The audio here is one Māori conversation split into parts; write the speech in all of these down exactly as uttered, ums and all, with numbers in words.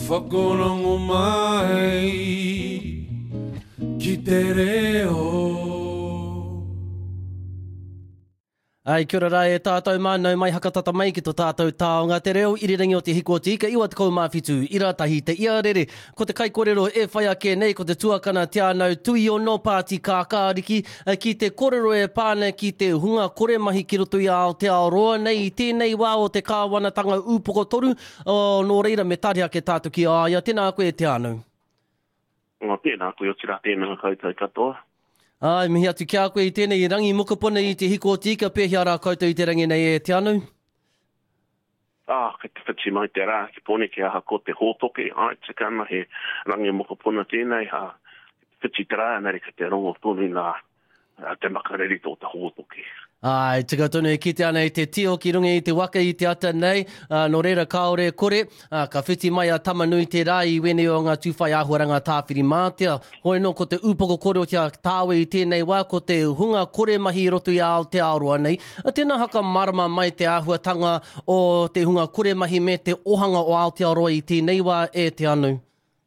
Whakorango mai ki te reo. Ai, kia ora rai e tātou mānau mai hakatata mai ki tō tātou tāonga te reo irirangi o te hiko tika iwa te kaumāwhitu iratahi te iarere. Ko te kaikorero e whai ake nei ko te tuakana te anau tui o no pāti kākāriki ki te korero e pāne ki te hunga kore mahi ki roto i Aotearoa nei i tēnei wā o te kāwanatanga upoko toru o nō reira me tari ake tātou ki aia. Tēnā koe te anau. Ngā tēnā koe o tira tēnā koutou katoa. Ai, mihi atu kia koe i tēnei i rangi mokopuna i te hiko tika pēhia rā koutou i te rangi nei e te anau. Ah, kei te whiti mai te rā, ki pone ki aha ko te hōtoke, ai, tika ana he rangi mokopuna tēnei, ha, whiti te rā, nari ka te rongo tonu nā, te makareri tō te hōtoke. Ai, tika tonu e kite ana i te tio ki runga i te waka i te ata nei, uh, no reira kaore kore, uh, ka whiti mai a tamanui te rā i wene o ngā tūwhai āhuaranga tāwhiri mātea. Hoi no ko te upoko kore o te tāwe i tēnei wā, ko te hunga kore mahi roto i Aotearoa nei. Tēnā haka marama mai te āhuatanga o te hunga kore mahi me te ohanga o Aotearoa i tēnei wā e te anu.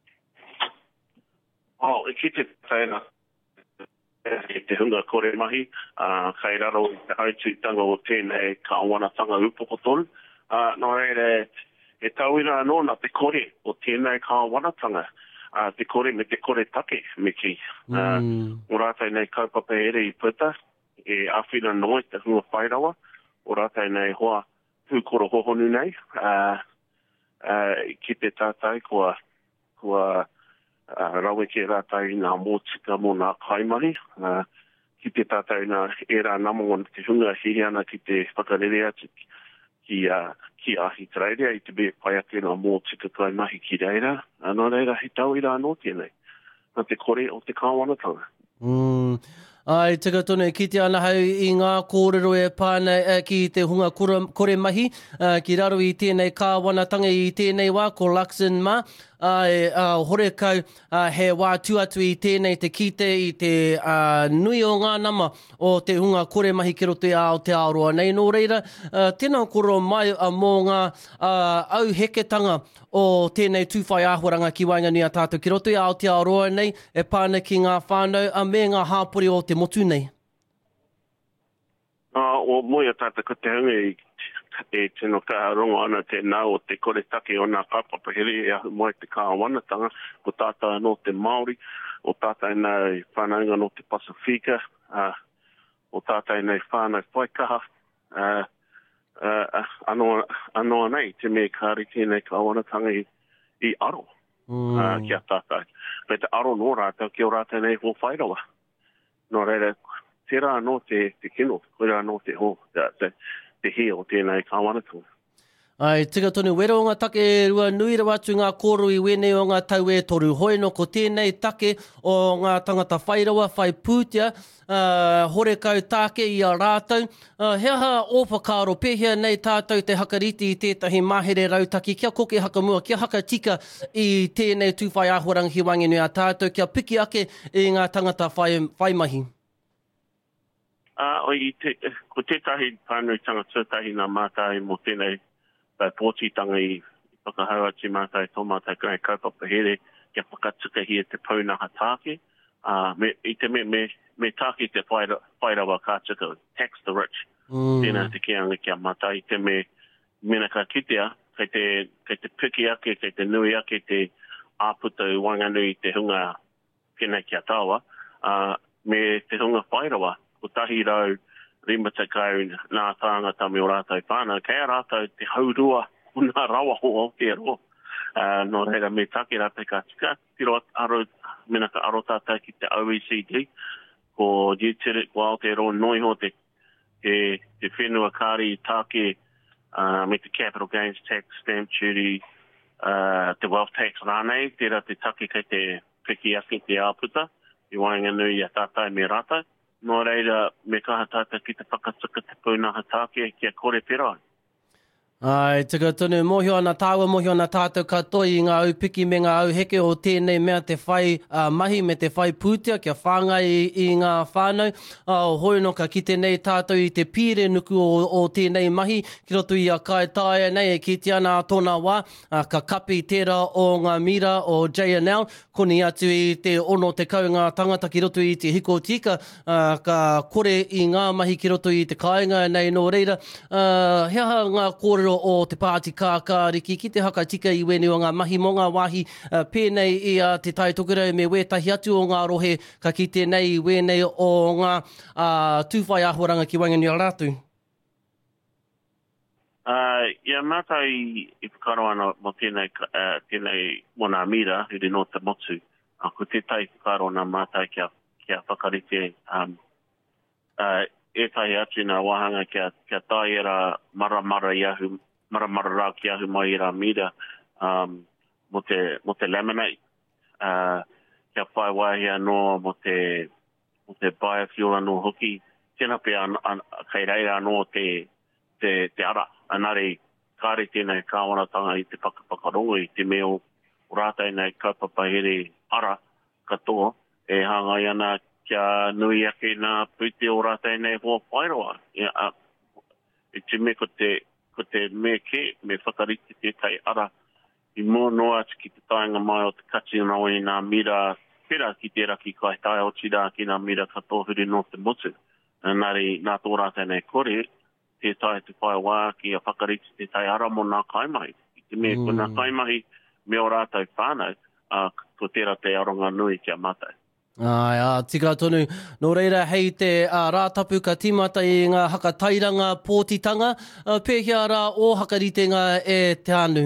Oh, e ki te tēnā. E te hunga kore mahi, uh, kai raro i te haututanga o tēnei kāwanatanga upoko tonu. Uh, no reire, e tauira anō nā te kore o tēnei kāwanatanga, uh, te kore me te kore take me ki. Uh, mm. O rātai nei kaupapa ere i puta, e awhina noi te hunga whairawa, o rātai nei hoa hūkoro hohonu nei, uh, uh, ki te tātai kua, kua Uh, rawe ke rātai nā mōtika mō nā kaimari, uh, ki te tātai nā era namonga te hunga hihi ana ki te whakarere atu ki, uh, ki ahi trairea i te me pai ake nā mōtika kaimahi ki reira. Uh, nā reira he tau ira anō tēnei, nā te kore o te kāwanatanga. Mm. Ai, tika tonu e kite ana hau i ngā kōrero e pāna uh, ki te hunga kore, kore mahi, uh, ki raro i tēnei kāwanatanga i tēnei wā, ko Luxon mā. Ai, uh, hore kau uh, he wā tuatu i tēnei te kite i te uh, nui o ngā nama o te hunga kore mahi ki roto i Aotearoa. Nei nō reira, uh, tēnā koro mai uh, mō ngā uh, au heketanga o tēnei tūwhai āhuaranga ki Wainganui a tātou ki roto i Aotearoa nei, e pāna ki ngā whānau, a me ngā hāpori o te motu nei. Uh, o moia tātou ko te hunga i e tino ka rongo ana te nā o te kore take o nā kāpapahiri e ahu mai te kāwanatanga, ko tātai no te Māori, o tātai nei whānaunga no te Pasifika, uh, o tātai nei whānau whaikaha, uh, uh, anoa, anoa nei te me kāriki nei kāwanatanga i, i aro, mm. uh, kia tātai. Me te aro no rātau ki o rātai nei ho whairawa. No reira, te rā no te, te kino, koe rā no te ho, te, te te he o tēnei kāwanatanga. Ai, tika tonu, wera o ngā take e rua nui rawa atu ngā kōru i wene o ngā tau e toru. Hoi no ko tēnei take o ngā tangata whairawa, whai pūtia, uh, hore kau tāke i a rātau. Uh, he aha ōwhakaro pēhea nei tātou te hakariti i tētahi mahere rautaki, kia koke hakamua, kia haka tika i tēnei tūwhai āhuaranga hi Wainganui a tātou, kia piki ake i ngā tangata whai, whaimahi. Uh, o i te, ko tētahi pānui tanga tūtahi nā mātai mo tēnei tai pōtitanga i whakahau ati mātai tō mātai kai kaupapa here kia whakatuka hi e te paunaha tāke. Uh, me, I te me, me, me tāke te whaira, whairawa kātuka, tax the rich. Mm. Tēnā te kianga kia mātai, te me mena ka kitea, kei te, kei te piki ake, kei te nui ake, te āputa Wainganui te hunga kena kia tāua, uh, me te hunga whairawa. Ko tahi rau rimata kau nā tāngata me o rātou whānau, kei a rātou te haurua o nā rawa ho Aotearoa. Uh, no reira me take rātou ka tika, tiro aro, mena ka aro tātou ki te O E C D, ko Uterit, ko Aotearoa noi ho te, te, te whenua kāri i tāke uh, me te capital gains tax, stamp duty, uh, te wealth tax rānei, tērā te take kei te piki ake te āputa, i Wainganui a tātai me rātou. No reira, me kaha tātou ki te whakatuka te pūnaha tāke kia kore perai. Ai, tika tonu, mohio ana tāua, mohio ana tātou katoa i ngā upiki me ngā auheke o tēnei mea te whai uh, mahi me te whai pūtia, kia whāngai i, i ngā whānau. Uh, hoi no ka ki tēnei tātou i te pire nuku o, o tēnei mahi, ki roto i a kai tāia nei e ki te ana tōna wā, uh, ka kapi tērā o ngā mira o J N L, koni atu i te ono te kau ngā tangata ki roto i te hiko tika, uh, ka kore i ngā mahi ki roto i te kāinga nei no reira. Uh, hea ngā kōrero o te pāti kākāriki ki te haka tika i wene o ngā mahi mo ngā wāhi uh, pēnei i uh, te tai tokerau me wētahi atu o ngā rohe ka ki tēnei i wene o ngā uh, tūwhai āhuaranga ki Waiganui a rātu. Uh, ia mata i, i whakaro ana mo tēnei, uh, tēnei mo nā mira, i rino te motu. Uh, ko te tai whakaro nā mata kia, kia whakarite um, uh, e tai atu nā wahanga kia, kia tai era maramara iahu, maramara rā ki ahu mai i rā mira um, mo, te, mo te laminate. Uh, kia whai wahi anō mo te, mo te biofuel anō hoki. Tēnā pe an, an, kei reira anō te, te, te ara. Anare, kāre tēnei kāwanatanga i te whakapakarongo i te meo o rātai nei kaupapa here ara katoa. E hangai ana kia nui ake nā puite o rātai nei hoa whairoa. E, uh, e te me ko te, ko te me ke, me whakariti te tai ara. I mō noa ki te tainga mai o te kachi raoi nā mira, pera ki te raki kai tai o tira ki nā mira katoa huri no te motu. Nāri, nā tō rātai nei kore, te tai te whai wā ki a whakariti te tai ara mo nā kaimahi. I te me mm. ko nā kaimahi me o rātai whānau, uh, ko tērā te aronga nui kia mātai. Ai, a, tika tonu. Nō reira, hei te uh, rātapu ka timata i ngā hakatairanga pōtitanga, uh, pēhia rā o hakaritenga e te anu.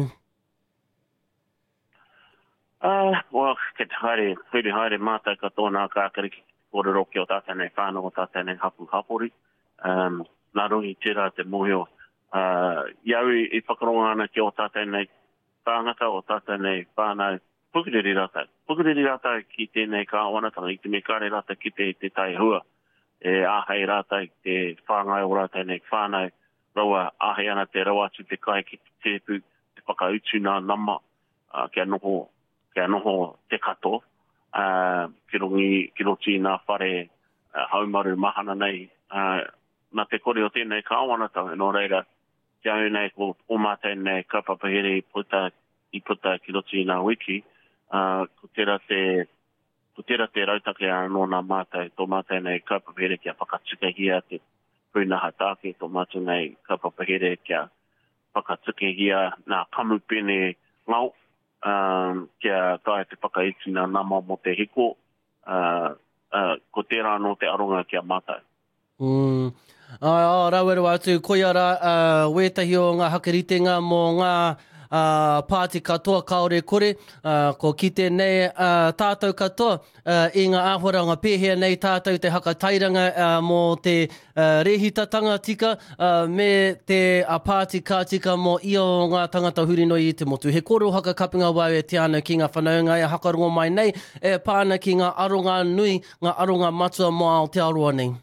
Uh, well, ke te haere, whiri haere mātai ka tōna kākariki kōrero ki o tātai nei whānau o tātai nei hapu hapori. Um, nā rongi tērā te mohio. Uh, iau i, i whakaronga ana ki o tātai nei tāngata o tātai nei whānau. Pukuriri rātai. Pukuriri rātai ki tēnei kāwanatanga, i te me kāre rātai ki te, te tai hua. E āhei rātai te whāngai o rātai nei whānau. Raua āhei ana te rawa atu te kai ki te tepu, te whakautu nā nama, uh, kia noho, kia noho te kato. Uh, ki rongi, ki roti nā whare uh, haumaru mahana nei. Uh, nā te kore o tēnei kāwanatanga, nō reira, kia au nei ko o mātai nei kaupapa here puta, i puta ki roti nā wiki. Uh, ko tera te, ko tera te rautake anō nā mātai, tō mātai nei kaupapa kia whakatukehia te pūnaha tāke, tō mātai nei kaupapa kia whakatukehia nā kamupene ngau, um, kia tae te whakaitu nā nama mo te hiko, uh, uh, ko tera anō te aronga kia mātai. Mm. Ai, oh, rauero atu, koia rā, uh, wētahi o ngā hakaritenga mō ngā Uh, pāti katoa kaore kore, uh, ko ki tēnei uh, tātou katoa, uh, i ngā āhuaranga pēhea nei tātou te hakatairanga uh, mō te uh, rehitatanga tika, uh, me te uh, pāti kātika mō ia o ngā tangata hurinoi i te motu. He koro haka kapinga wau e te ana ki ngā whanaunga e hakarongo mai nei, e pāna ki ngā aronga nui, ngā aronga matua mō Aotearoa nei.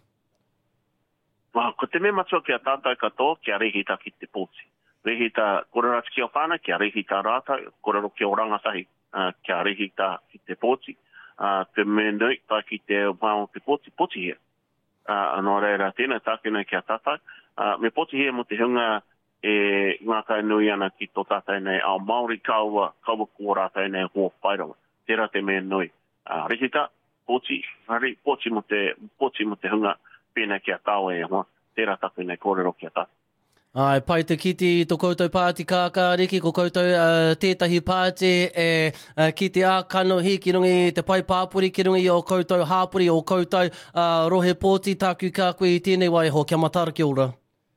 Wow, ko te me matua ki a tātou katoa, ki a rehita ki te pōti. Rehita korerati ki o whāna, kia rehita rāta, korero ki o rangasahi, uh, kia rehita ki te pōti. Uh, te menui, tā ki te māo te pōti, pōti hea. Uh, anō reira tēnā, tākena kia tātai. Uh, me pōti hea mo te hunga e ngā kai nui ana ki tō tātai nei ao Māori kaua, kaua kua rātai nei hoa whairawa. Tērā te menui. Uh, rehita, pōti, hari, pōti mo te, pōti mo te hunga, pēnā kia tāua e hoa. Tērā tāku nei korero kia tātai. Ai, pai te kiti tō koutou pāti kākāriki, ko koutou uh, tētahi pāti e uh, ki te ākanohi, ki rungi te pai pāpuri, ki rungi o koutou hāpuri, o koutou uh, rohe pōti, tāku kā koe i tēnei waiho, kia matara ki ora.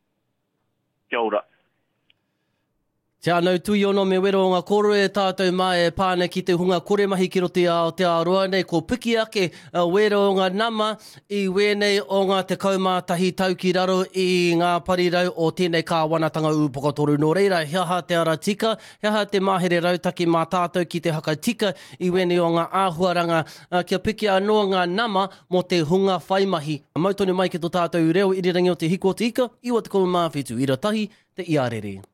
Kia ora. Te anau tui ono me wero o ngā koro e tātou mai e pāna ki te hunga kore mahi ki roti a Aotearoa nei, ko piki ake uh, wero o ngā nama i wenei o ngā te kaumātahi tau ki raro i ngā parirau o tēnei kāwanatanga upokatoru. Nō reira, heaha te ara tika, heaha te mahere rautaki mā tātou ki te haka tika i wenei o ngā āhuaranga uh, kia piki anō ngā nama mo te hunga whaimahi. Mautonu mai ki tō tātou reo irirangi o te hiko o te ika, iwa te kou mawhitu, ira tahi, te iarere.